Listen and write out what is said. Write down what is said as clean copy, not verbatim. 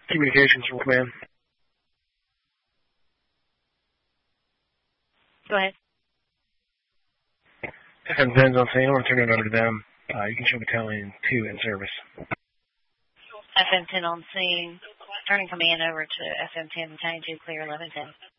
Communications from command. Go ahead. FM10's on scene. I want to turn it over to them. You can show Battalion 2 in service. FM10 on scene. Turning command over to FM10, Battalion 2, clear 1110.